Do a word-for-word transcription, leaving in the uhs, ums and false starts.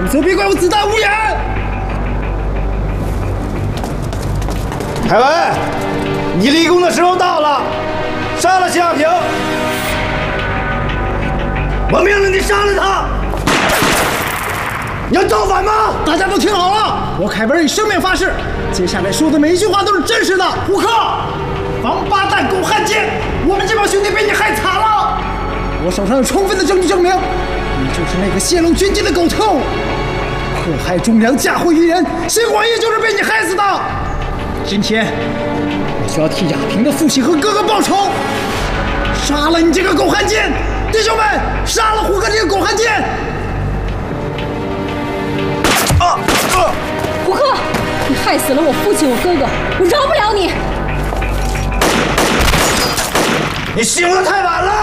责别怪我子弹无眼。 凯文，你立功的时候到了，杀了谢亚平。我命令你杀了他。你要造反吗？ 大家都听好了，我凯文以生命发誓，接下来说的每一句话都是真实的。胡克，王八蛋，狗汉奸，我们这帮兄弟被你害惨了。我手上有充分的证据证明，你就是那个泄露军机的狗头，迫害忠良，嫁祸于人，谢广义就是被你害死的。今天，我就要替亚平的父亲和哥哥报仇，杀了你这个狗汉奸！弟兄们，杀了胡克这个狗汉奸！ 啊啊！胡克，你害死了我父亲，我哥哥，我饶不了你！ 你醒得太晚了。